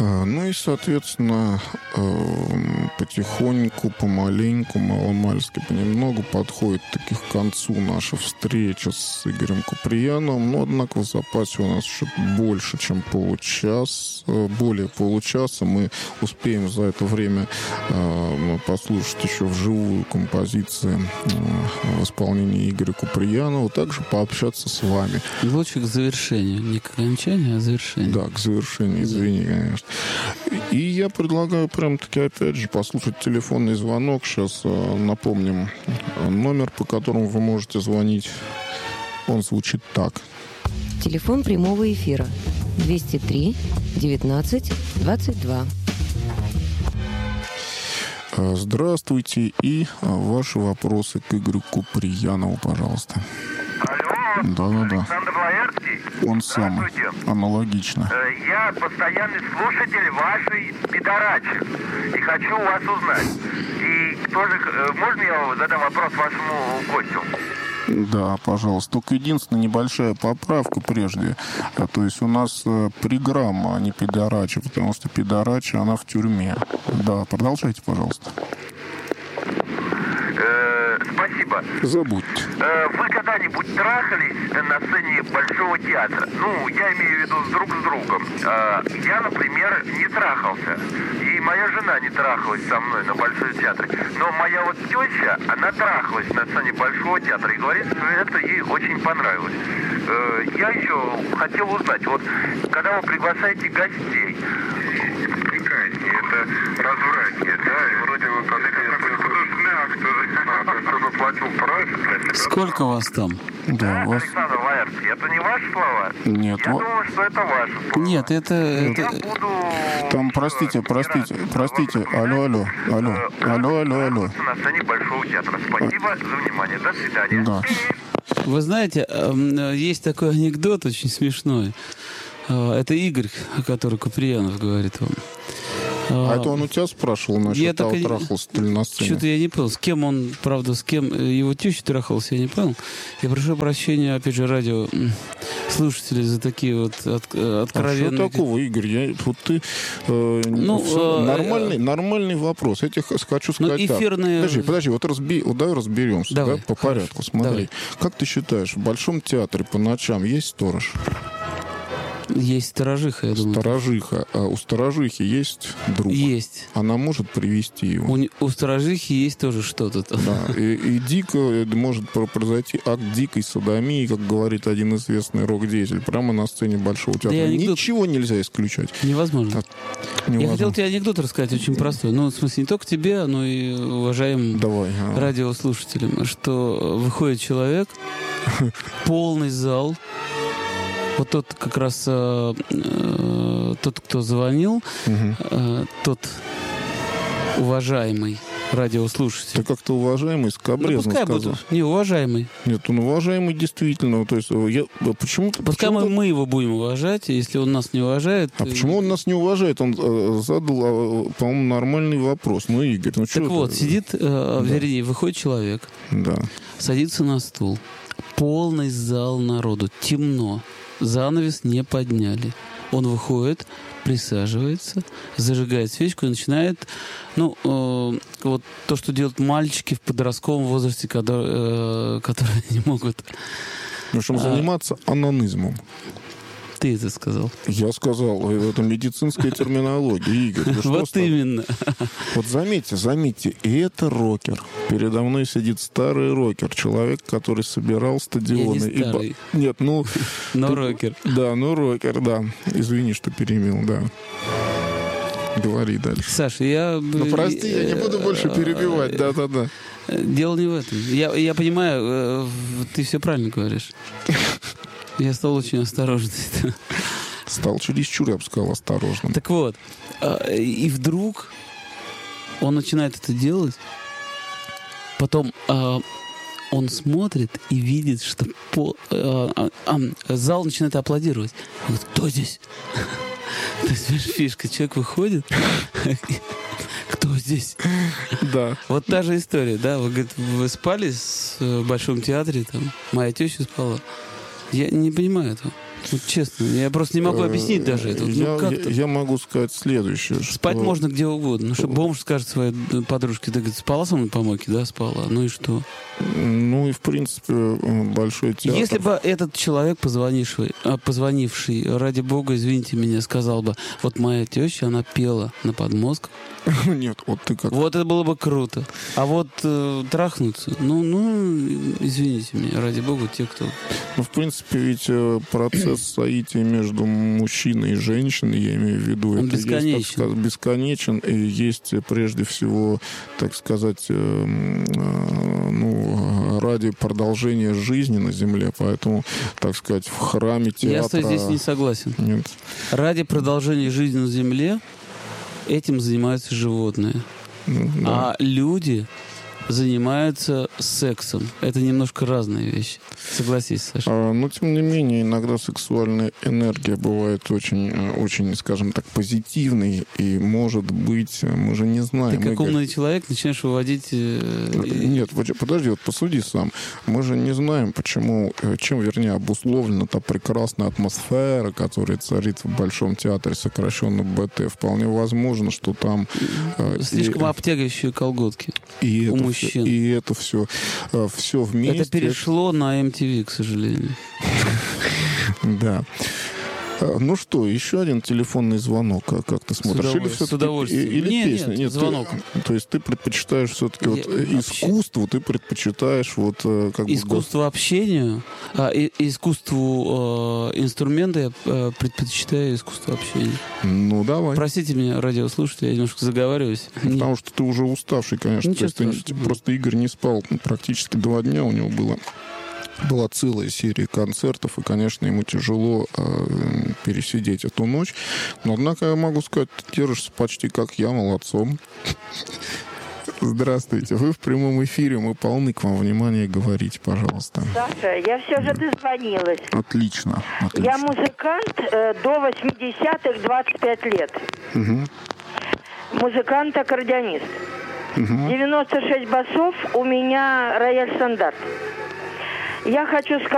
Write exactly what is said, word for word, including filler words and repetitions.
Ну и, соответственно, потихоньку, помаленьку, маломальски, понемногу подходит таки к концу наша встреча с Игорем Куприяновым. Но, однако, в запасе у нас еще больше, чем получаса, более получаса. Мы успеем за это время послушать еще вживую композиции в исполнении Игоря Куприянова, также пообщаться с вами. Лучше к завершению, не к окончанию, а к завершению. Да, к завершению, извини, конечно. И я предлагаю прям-таки, опять же, послушать телефонный звонок. Сейчас э, напомним номер, по которому вы можете звонить. Он звучит так. Телефон прямого эфира двести три девятнадцать двадцать два. Здравствуйте. И ваши вопросы к Игорю Куприянову, пожалуйста. Да-да-да. Александр Лаэртский? Он самый. Аналогично. Я постоянный слушатель вашей передачи. И хочу у вас узнать. И тоже, можно я задам вопрос вашему гостю? Да, пожалуйста. Только единственная небольшая поправка прежде. То есть у нас приграмма, а не пидорача, потому что пидорача, она в тюрьме. Да, продолжайте, пожалуйста. Спасибо. Забудьте. Вы когда-нибудь трахались на сцене Большого театра? Ну, я имею в виду с друг с другом. Я, например, не трахался. И моя жена не трахалась со мной на Большом театре. Но моя вот теща, она трахалась на сцене Большого театра и говорит, что это ей очень понравилось. Я еще хотел узнать, вот когда вы приглашаете гостей, это развратнее, да, и вроде бы как это художественный акт, кто заплатил прайс. Сколько вас там? Да, вас... Александр Лаэртский, это не ваши слова? Нет. Я во... думаю, что это ваши слова. Нет, это... это... Я буду... Там, простите, простите, простите, алло, алло, алло, алло, алло, алло. На сцене Большого театра. Спасибо за внимание. До свидания. Да. Вы знаете, есть такой анекдот очень смешной. Это Игорь, который Куприянов говорит вам. А это он у тебя спрашивал насчет того, трахался ли на сцене? Что-то я не понял. С кем он, правда, с кем его теща трахался, я не понял. Я прошу прощения, опять же, радио слушателей за такие вот от, откровенные... А что такого, Игорь? Я, вот ты... Э, ну, все, э, нормальный, э, нормальный вопрос. Я тебе хочу сказать ну, эфирные... так. Подожди, подожди, вот, разби... вот давай разберемся. Давай, да, по хорошо. порядку. Смотри. Давай. Как ты считаешь, в Большом театре по ночам есть сторож? Есть сторожиха, я думаю. Сторожиха. А у сторожихи есть друг? Есть. Она может привести его? У, у сторожихи есть тоже что-то там. Да, и, и дико может произойти акт дикой содомии, как говорит один известный рок-деятель, прямо на сцене Большого театра. Да анекдот... Ничего нельзя исключать. Невозможно. Так, невозможно. Я хотел тебе анекдот рассказать, очень простой. Ну, в смысле, не только тебе, но и уважаемым Давай, а. радиослушателям, что выходит человек, полный зал. Вот тот как раз э, э, тот, кто звонил, угу. э, тот уважаемый радиослушатель. Ты как-то уважаемый, скабрезно ну, сказал. Буду. Не, уважаемый. Нет, он уважаемый действительно. То есть, я, почему-то, Пускай почему-то... мы его будем уважать, если он нас не уважает... А почему он нас не уважает? Он э, задал, э, по-моему, нормальный вопрос. Ну, Игорь, ну что Так вот, это? сидит, э, да. вернее, выходит человек, да. садится на стул, полный зал народу, темно. Занавес не подняли. Он выходит, присаживается, зажигает свечку и начинает, ну, э, вот то, что делают мальчики в подростковом возрасте, которые, э, которые не могут... В общем, заниматься а... анонизмом. Ты это сказал. Я сказал, это медицинская терминология, Игорь. Вот именно. Вот заметьте, заметьте, и это рокер. Передо мной сидит старый рокер, человек, который собирал стадионы. Я не старый. И... Нет, ну... Но рокер. Да, ну рокер, да. Извини, что перебил, да. Говори дальше. Саша, я... Ну, прости, я не буду больше перебивать, да-да-да. Дело не в этом. Я, я понимаю, ты все правильно говоришь. Я стал очень осторожный. Стал чересчур, я бы сказал, осторожным. Так вот, и вдруг он начинает это делать, потом он смотрит и видит, что пол, зал начинает аплодировать. Он говорит, кто здесь? То есть, фишка, человек выходит, кто здесь? Да. Вот та же история, да? Вы, говорит, вы спали в Большом театре, там, моя теща спала. Я не понимаю этого. Вот честно, я просто не могу объяснить даже это. Я, Ну, как я, я могу сказать следующее. Спать что... можно где угодно. Ну, что бомж скажет своей подружке, ты, говорит, спала со мной по помойке? Да, спала. Ну и что? Ну и, в принципе, большой театр. Если бы этот человек, позвонивший, позвонивший, ради бога, извините меня, сказал бы, вот моя теща, она пела на подмозгах. Нет, вот ты как... Вот это было бы круто. А вот э, трахнуться, ну, ну, извините меня, ради бога, те, кто... Ну, в принципе, ведь процесс соития между мужчиной и женщиной, я имею в виду, Он это бесконечен. Есть, так сказать, бесконечен, и есть прежде всего, так сказать, э, э, ну, ради продолжения жизни на земле, поэтому, так сказать, в храме театра... Я с тобой здесь не согласен. Нет. Ради продолжения жизни на земле этим занимаются животные. Ну, да. А люди занимаются сексом. Это немножко разные вещи. Согласись, Саша. А, но, тем не менее, иногда сексуальная энергия бывает очень, очень, скажем так, позитивной, и, может быть, мы же не знаем. Ты как Игорь. умный человек начинаешь выводить... Э, Нет, подожди, вот посуди сам. Мы же не знаем, почему, чем, вернее, обусловлена та прекрасная атмосфера, которая царит в Большом театре, сокращенно бэ тэ. Вполне возможно, что там... Слишком и, обтягивающие колготки и у это мужчин. Все, и это все, все вместе. Это перешло на эм ти ви, к сожалению. Да. Ну что, еще один телефонный звонок. Как ты смотришь? С, или с удовольствием. Или нет, песня? Нет, нет, звонок. Ты, то есть ты предпочитаешь все-таки вот вообще... искусству, ты предпочитаешь вот как искусству бы... общению, а, и, искусству э, инструмента я э, предпочитаю искусство общения. Ну, давай. Простите меня, радиослушатели, я немножко заговариваюсь. Потому не... что ты уже уставший, конечно. Ничего То есть ты, просто Игорь не спал практически два дня, у него было... Была целая серия концертов, и, конечно, ему тяжело э, пересидеть эту ночь. Но, однако, я могу сказать, ты держишься почти как я, молодцом. Здравствуйте, вы в прямом эфире, мы полны к вам внимания, говорите, пожалуйста. Саша, я все же дозвонилась. Отлично, отлично. Я музыкант э, до восьмидесятых, двадцать пять лет. Угу. Музыкант-аккордеонист. Угу. девяносто шесть басов, у меня рояль стандарт. Я хочу сказать...